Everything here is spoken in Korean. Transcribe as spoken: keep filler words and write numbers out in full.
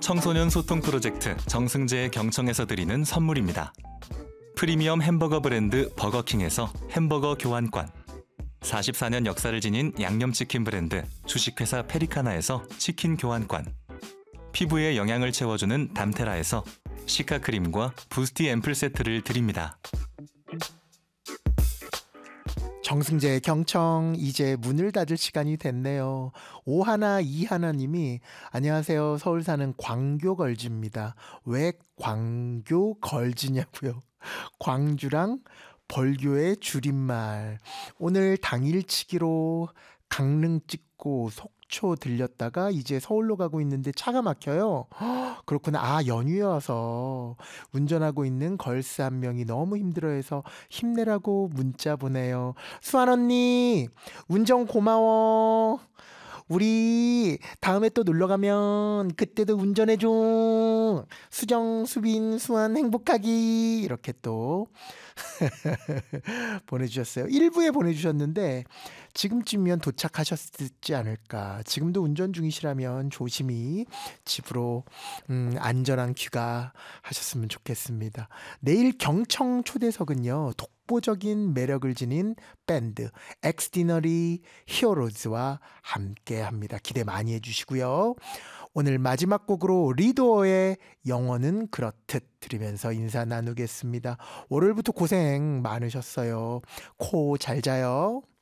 청소년 소통 프로젝트 정승재의 경청에서 드리는 선물입니다. 프리미엄 햄버거 브랜드 버거킹에서 햄버거 교환권, 사십사 년 역사를 지닌 양념치킨 브랜드 주식회사 페리카나에서 치킨 교환권, 피부에 영양을 채워주는 담테라에서 시카크림과 부스티 앰플 세트를 드립니다. 정승재의 경청 이제 문을 닫을 시간이 됐네요. 오하나 이하나님이 안녕하세요. 서울 사는 광교걸즈입니다. 왜 광교걸즈냐고요? 광주랑 벌교의 줄임말. 오늘 당일치기로 강릉 찍고 속초 들렸다가 이제 서울로 가고 있는데 차가 막혀요. 허, 그렇구나. 아, 연휴여서 운전하고 있는 걸스 한 명이 너무 힘들어해서 힘내라고 문자 보내요. 수환 언니 운전 고마워. 우리 다음에 또 놀러 가면 그때도 운전해줘. 수정, 수빈, 수환 행복하기. 이렇게 또 보내주셨어요. 일부에 보내주셨는데 지금쯤이면 도착하셨지 않을까. 지금도 운전 중이시라면 조심히 집으로 음, 안전한 귀가하셨으면 좋겠습니다. 내일 경청 초대석은요, 독보적인 매력을 지닌 밴드 엑스디너리 히어로즈와 함께합니다. 기대 많이 해주시고요. 오늘 마지막 곡으로 리도어의 영원은 그렇듯 들으면서 인사 나누겠습니다. 월요일부터 고생 많으셨어요. 코 잘 자요.